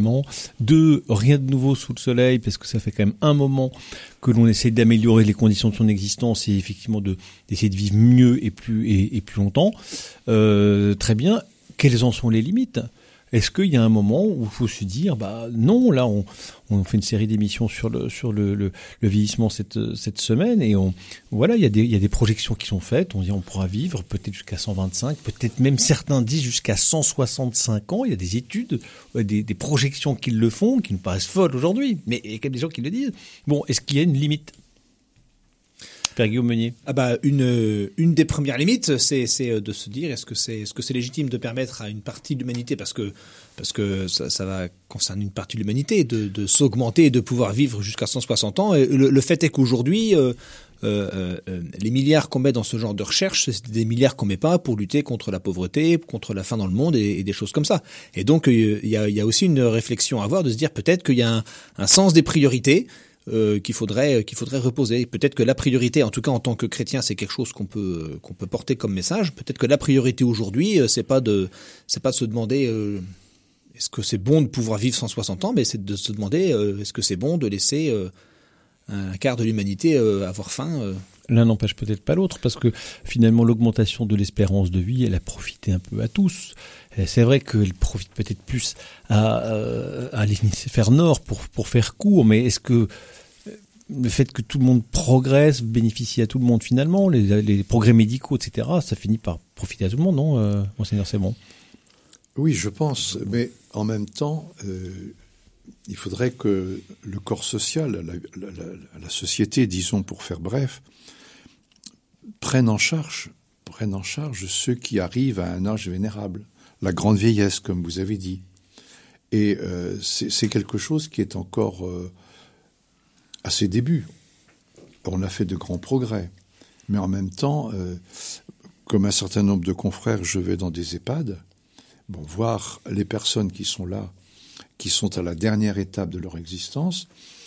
effectivement. 2, rien de nouveau sous le soleil, parce que ça fait quand même un moment que l'on essaie d'améliorer les conditions de son existence et effectivement d'essayer de vivre mieux et plus longtemps. Très bien. Quelles en sont les limites ? Est-ce qu'il y a un moment où il faut se dire, non, là, on fait une série d'émissions sur le vieillissement cette semaine et il y a des projections qui sont faites. On dit on pourra vivre peut-être jusqu'à 125, peut-être même certains disent jusqu'à 165 ans. Il y a des études, des projections qui le font, qui nous paraissent folles aujourd'hui, mais il y a quand même des gens qui le disent. Bon, est-ce qu'il y a une limite ? Père Guillaume Meunier. Une des premières limites, c'est de se dire est-ce que c'est légitime de permettre à une partie de l'humanité, parce que ça va concerner une partie de l'humanité, de s'augmenter et de pouvoir vivre jusqu'à 160 ans. Et le fait est qu'aujourd'hui, les milliards qu'on met dans ce genre de recherche, c'est des milliards qu'on met pas pour lutter contre la pauvreté, contre la faim dans le monde et des choses comme ça. Et donc il y a aussi une réflexion à avoir, de se dire peut-être qu'il y a un sens des priorités qu'il faudrait reposer. Peut-être que la priorité, en tout cas en tant que chrétien, c'est quelque chose qu'on peut porter comme message. Peut-être que la priorité aujourd'hui, c'est pas de se demander est-ce que c'est bon de pouvoir vivre 160 ans, mais c'est de se demander est-ce que c'est bon de laisser un quart de l'humanité avoir faim. L'un n'empêche peut-être pas l'autre, parce que finalement l'augmentation de l'espérance de vie, elle a profité un peu à tous. Et c'est vrai qu'elle profite peut-être plus à l'hémisphère nord pour faire court, mais est-ce que le fait que tout le monde progresse bénéficie à tout le monde finalement, les progrès médicaux, etc., ça finit par profiter à tout le monde, non, Monseigneur Sebon ? Oui, je pense, mais en même temps, il faudrait que le corps social, la société, disons pour faire bref, prenne en charge ceux qui arrivent à un âge vénérable, la grande vieillesse, comme vous avez dit. Et c'est quelque chose qui est encore à ses débuts. On a fait de grands progrès. Mais en même temps, comme un certain nombre de confrères, je vais dans des EHPAD, voir les personnes qui sont là, qui sont à la dernière étape de leur existence,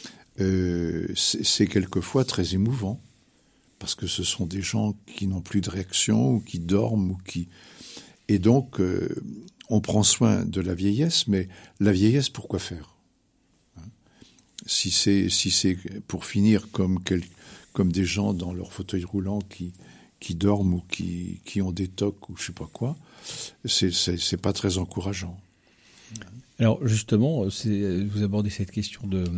c'est quelquefois très émouvant. Parce que ce sont des gens qui n'ont plus de réaction, ou qui dorment, Et donc, on prend soin de la vieillesse, mais la vieillesse, pourquoi faire ? Si c'est pour finir comme des gens dans leur fauteuil roulant qui dorment ou qui ont des tocs ou je sais pas quoi, c'est pas très encourageant. Alors justement, vous abordez cette question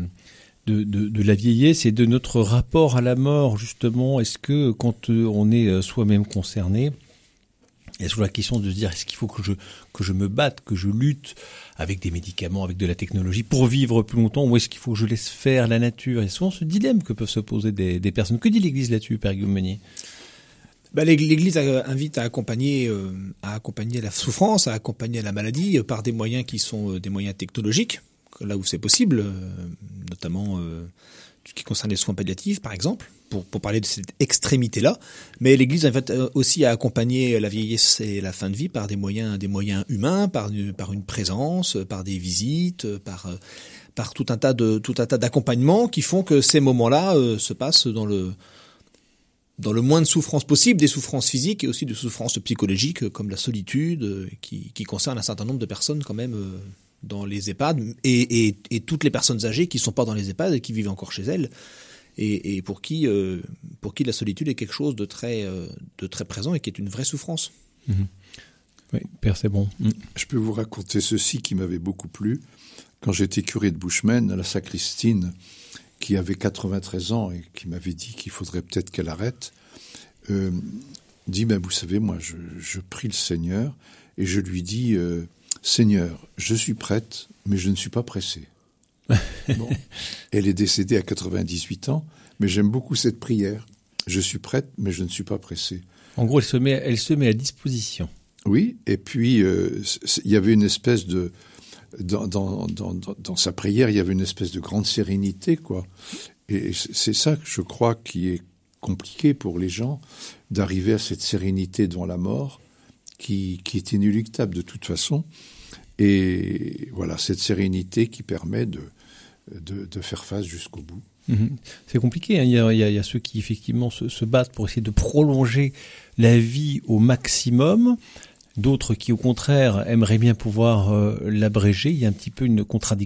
de la vieillesse et de notre rapport à la mort, justement. Est-ce que quand on est soi-même concerné, il y a toujours la question de se dire est-ce qu'il faut que je me batte, que je lutte avec des médicaments, avec de la technologie pour vivre plus longtemps, ou est-ce qu'il faut que je laisse faire la nature ? Il y a souvent ce dilemme que peuvent se poser des personnes. Que dit l'Église là-dessus, Père Guillaume Meunier ? L'Église invite à accompagner la souffrance, à accompagner la maladie par des moyens qui sont des moyens technologiques, là où c'est possible, notamment tout ce qui concerne les soins palliatifs, par exemple, pour parler de cette extrémité-là. Mais l'Église invite aussi à accompagner la vieillesse et la fin de vie par des moyens humains, par une présence, par des visites, par tout un tas d'accompagnements qui font que ces moments-là se passent dans le moins de souffrances possible, des souffrances physiques et aussi des souffrances psychologiques comme la solitude qui concerne un certain nombre de personnes quand même dans les EHPAD et toutes les personnes âgées qui ne sont pas dans les EHPAD et qui vivent encore chez elles et pour qui la solitude est quelque chose de très présent et qui est une vraie souffrance. Mmh. Oui, Père, c'est bon. Mmh. Je peux vous raconter ceci qui m'avait beaucoup plu. Quand j'étais curé de Bushman, la sacristine, qui avait 93 ans et qui m'avait dit qu'il faudrait peut-être qu'elle arrête, dit, vous savez, moi, je prie le Seigneur et je lui dis, Seigneur, je suis prête, mais je ne suis pas pressée. Bon. Elle est décédée à 98 ans, mais j'aime beaucoup cette prière. Je suis prête, mais je ne suis pas pressée. En gros, elle se met à disposition. Oui, et puis il y avait une espèce de... Dans sa prière, il y avait une espèce de grande sérénité, quoi. Et c'est ça que je crois qui est compliqué pour les gens, d'arriver à cette sérénité devant la mort, qui est inéluctable de toute façon. Et voilà, cette sérénité qui permet de faire face jusqu'au bout. Mmh. C'est compliqué, hein. Il y a ceux qui effectivement se battent pour essayer de prolonger la vie au maximum. D'autres qui, au contraire, aimeraient bien pouvoir l'abréger. Il y a un petit peu une contradiction